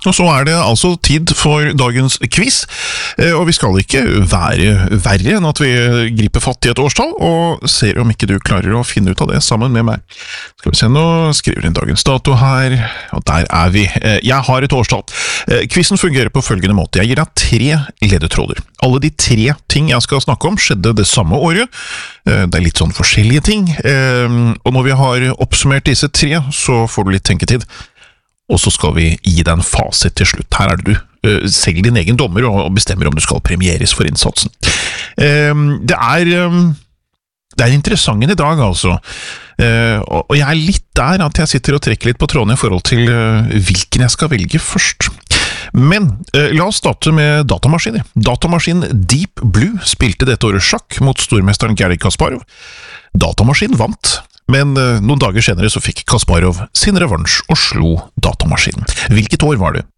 Og så det altså tid for dagens quiz, og vi skal ikke være verre enn at vi griper fatt i et årstall, og ser om ikke du klarer å finne ut av det sammen med meg. Skal vi se, nå skriver inn dagens dato her, og der vi. Jeg har et årstall. Quizen fungerer på følgende måte. Jeg gir deg 3 ledetråder. Alle de 3 ting jeg skal snakke om skjedde det samme året. Det litt sånn forskjellige ting, og når vi har oppsummert disse 3, så får du litt tenketid. Og så skal vi gi deg en fasit til slutt. Her det du selv din egen dommer og bestemmer om du skal premieres for innsatsen. Det interessanten i dag, altså. Og jeg litt der at jeg sitter og trekker litt på tråden i forhold til hvilken jeg skal velge først. Men la oss starte med datamaskiner. Datamaskinen Deep Blue spilte dette året sjakk mot stormesteren Garry Kasparov. Datamaskinen vant. Men noen dager senere så fikk Kasparov sin revansj og slo datamaskinen. Hvilket år var det?